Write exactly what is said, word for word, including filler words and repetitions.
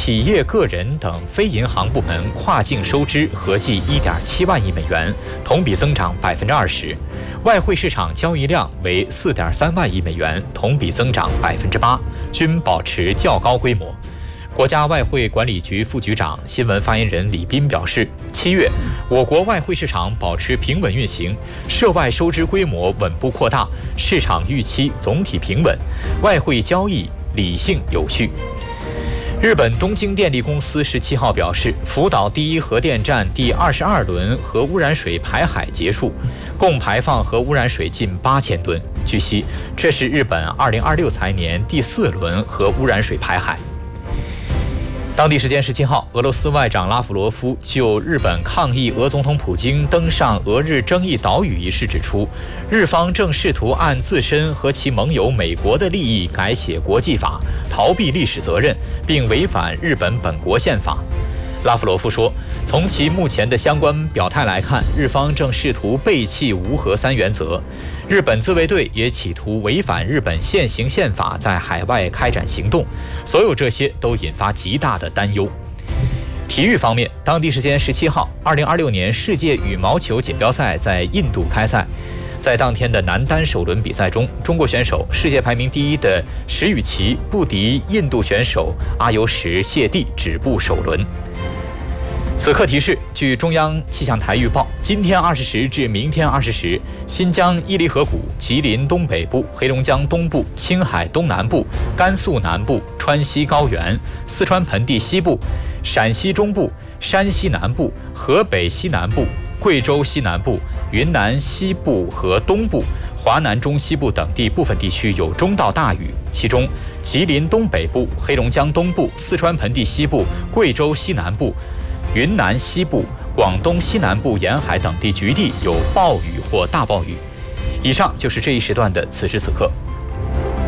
企业、个人等非银行部门跨境收支合计一点七万亿美元，同比增长百分之二十；外汇市场交易量为四点三万亿美元，同比增长百分之八，均保持较高规模。国家外汇管理局副局长、新闻发言人李斌表示，七月，我国外汇市场保持平稳运行，涉外收支规模稳步扩大，市场预期总体平稳，外汇交易理性有序。日本东京电力公司十七号表示，福岛第一核电站第二十二轮核污染水排海结束，共排放核污染水近八千吨。据悉，这是日本二零二六财年第四轮核污染水排海。当地时间十七号，俄罗斯外长拉夫罗夫就日本抗议俄总统普京登上俄日争议岛屿一事指出，日方正试图按自身和其盟友美国的利益改写国际法，逃避历史责任，并违反日本本国宪法。拉夫罗夫说，从其目前的相关表态来看，日方正试图背弃无核三原则，日本自卫队也企图违反日本现行宪法在海外开展行动，所有这些都引发极大的担忧。体育方面，当地时间十七号，二零二六年世界羽毛球锦标赛在印度开赛。在当天的男单首轮比赛中，中国选手世界排名第一的石宇奇不敌印度选手阿尤什谢蒂，止步首轮。此刻提示，据中央气象台预报，今天二十时至明天二十时，新疆伊犁河谷、吉林东北部、黑龙江东部、青海东南部、甘肃南部、川西高原、四川盆地西部、陕西中部、山西南部、河北西南部、贵州西南部、云南西部和东部、华南中西部等地部分地区有中到大雨，其中吉林东北部、黑龙江东部、四川盆地西部、贵州西南部、云南西部、广东西南部沿海等地局地有暴雨或大暴雨。以上就是这一时段的此时此刻。